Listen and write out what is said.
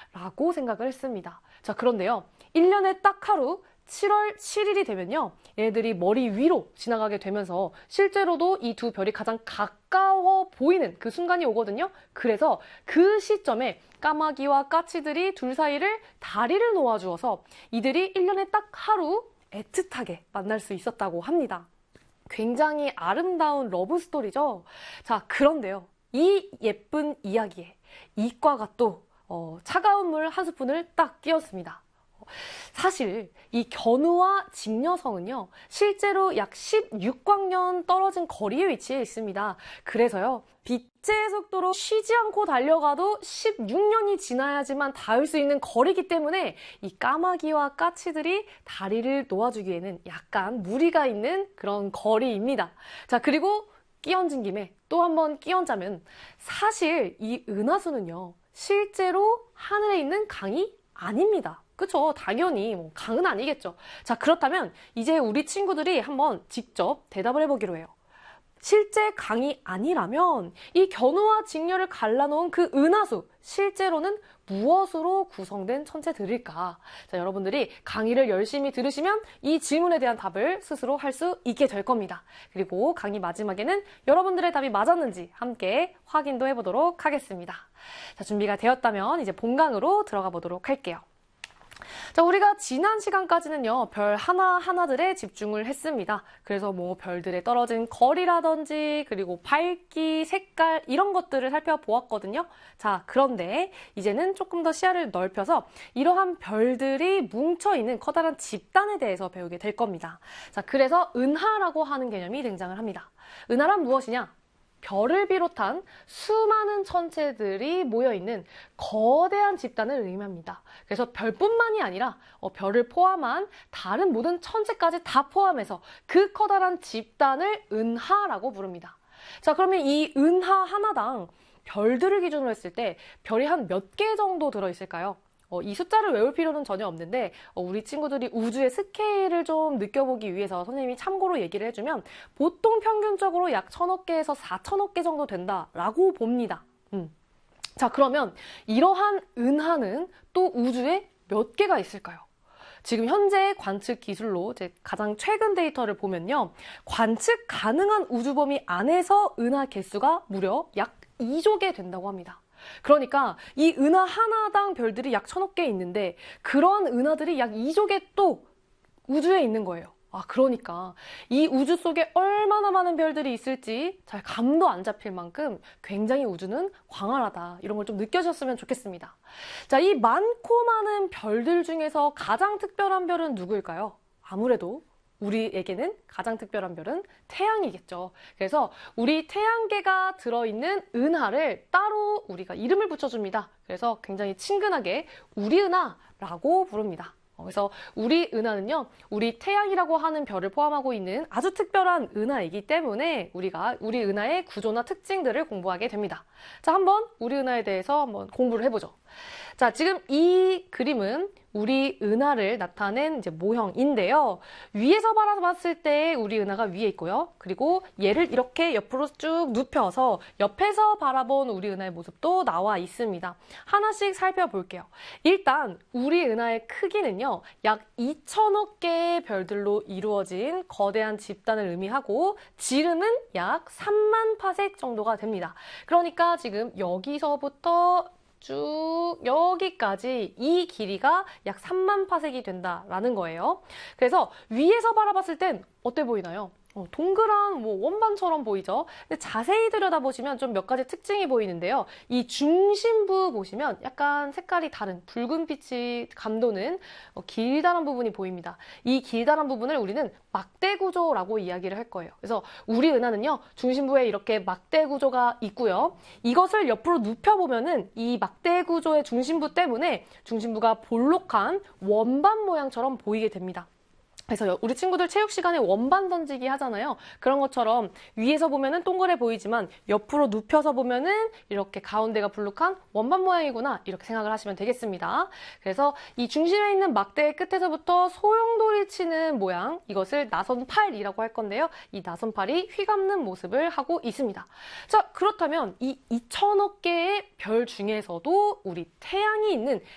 라고 생각을 했습니다. 자, 그런데요. 1년에 딱 하루 7월 7일이 되면요. 얘네들이 머리 위로 지나가게 되면서 실제로도 이 두 별이 가장 가까워 보이는 그 순간이 오거든요. 그래서 그 시점에 까마귀와 까치들이 둘 사이를 다리를 놓아주어서 이들이 1년에 딱 하루 애틋하게 만날 수 있었다고 합니다. 굉장히 아름다운 러브 스토리죠. 자, 그런데요. 이 예쁜 이야기에 이과가 또 차가운 물 한 스푼을 딱 끼웠습니다. 사실 이 견우와 직녀성은요, 실제로 약 16광년 떨어진 거리에 위치해 있습니다. 그래서요, 빛의 속도로 쉬지 않고 달려가도 16년이 지나야지만 닿을 수 있는 거리이기 때문에 이 까마귀와 까치들이 다리를 놓아주기에는 약간 무리가 있는 그런 거리입니다. 자, 그리고 끼얹은 김에 또 한번 끼얹자면 사실 이 은하수는요, 실제로 하늘에 있는 강이 아닙니다. 그쵸? 당연히 강은 아니겠죠. 자, 그렇다면 이제 우리 친구들이 한번 직접 대답을 해보기로 해요. 실제 강이 아니라면 이 견우와 직녀를 갈라놓은 그 은하수, 실제로는 무엇으로 구성된 천체들일까? 자, 여러분들이 강의를 열심히 들으시면 이 질문에 대한 답을 스스로 할 수 있게 될 겁니다. 그리고 강의 마지막에는 여러분들의 답이 맞았는지 함께 확인도 해보도록 하겠습니다. 자, 준비가 되었다면 이제 본강으로 들어가 보도록 할게요. 자, 우리가 지난 시간까지는요, 별 하나하나들에 집중을 했습니다. 그래서 뭐 별들의 떨어진 거리라든지, 그리고 밝기, 색깔, 이런 것들을 살펴보았거든요. 자, 그런데 이제는 조금 더 시야를 넓혀서 이러한 별들이 뭉쳐있는 커다란 집단에 대해서 배우게 될 겁니다. 자, 그래서 은하라고 하는 개념이 등장을 합니다. 은하란 무엇이냐? 별을 비롯한 수많은 천체들이 모여있는 거대한 집단을 의미합니다. 그래서 별뿐만이 아니라 별을 포함한 다른 모든 천체까지 다 포함해서 그 커다란 집단을 은하라고 부릅니다. 자, 그러면 이 은하 하나당 별들을 기준으로 했을 때 별이 한 몇 개 정도 들어있을까요? 이 숫자를 외울 필요는 전혀 없는데 우리 친구들이 우주의 스케일을 좀 느껴보기 위해서 선생님이 참고로 얘기를 해주면 보통 평균적으로 약 1000억 개에서 4000억 개 정도 된다라고 봅니다. 자, 그러면 이러한 은하는 또 우주에 몇 개가 있을까요? 지금 현재 관측 기술로 이제 가장 최근 데이터를 보면요. 관측 가능한 우주 범위 안에서 은하 개수가 무려 약 2조 개 된다고 합니다. 그러니까 이 은하 하나당 별들이 약 1000억 개 있는데 그러한 은하들이 약 2조 개 또 우주에 있는 거예요. 아, 그러니까 이 우주 속에 얼마나 많은 별들이 있을지 잘 감도 안 잡힐 만큼 굉장히 우주는 광활하다. 이런 걸 좀 느껴졌으면 좋겠습니다. 자, 이 많고 많은 별들 중에서 가장 특별한 별은 누구일까요? 아무래도 우리에게는 가장 특별한 별은 태양이겠죠. 그래서 우리 태양계가 들어있는 은하를 따로 우리가 이름을 붙여줍니다. 그래서 굉장히 친근하게 우리 은하라고 부릅니다. 그래서 우리 은하는요, 우리 태양이라고 하는 별을 포함하고 있는 아주 특별한 은하이기 때문에 우리가 우리 은하의 구조나 특징들을 공부하게 됩니다. 자, 한번 우리 은하에 대해서 한번 공부를 해보죠. 자, 지금 이 그림은 우리 은하를 나타낸 이제 모형인데요. 위에서 바라봤을 때 우리 은하가 위에 있고요. 그리고 얘를 이렇게 옆으로 쭉 눕혀서 옆에서 바라본 우리 은하의 모습도 나와 있습니다. 하나씩 살펴볼게요. 일단 우리 은하의 크기는요. 약 2000억 개의 별들로 이루어진 거대한 집단을 의미하고 지름은 약 3만 파섹 정도가 됩니다. 그러니까 지금 여기서부터 쭉 여기까지 이 길이가 약 3만 파섹이 된다라는 거예요. 그래서 위에서 바라봤을 땐 어때 보이나요? 동그란 원반처럼 보이죠? 근데 자세히 들여다보시면 좀 몇 가지 특징이 보이는데요. 이 중심부 보시면 약간 색깔이 다른 붉은빛이 감도는 길다란 부분이 보입니다. 이 길다란 부분을 우리는 막대 구조라고 이야기를 할 거예요. 그래서 우리 은하는요, 중심부에 이렇게 막대 구조가 있고요. 이것을 옆으로 눕혀보면은 이 막대 구조의 중심부 때문에 중심부가 볼록한 원반 모양처럼 보이게 됩니다. 그래서 우리 친구들 체육 시간에 원반 던지기 하잖아요. 그런 것처럼 위에서 보면은 동그래 보이지만 옆으로 눕혀서 보면은 이렇게 가운데가 불룩한 원반 모양이구나, 이렇게 생각을 하시면 되겠습니다. 그래서 이 중심에 있는 막대의 끝에서부터 소용돌이 치는 모양, 이것을 나선팔이라고 할 건데요. 이 나선팔이 휘감는 모습을 하고 있습니다. 자, 그렇다면 이 2000억 개의 별 중에서도 우리 태양이 있는